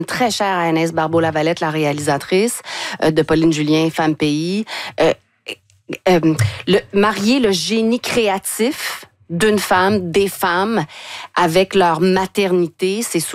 très cher à Anaïs Barbeau-Lavalette, la réalisatrice de Pauline Julien, Femme Pays. Marier le génie créatif d'une femme, des femmes, avec leur maternité, c'est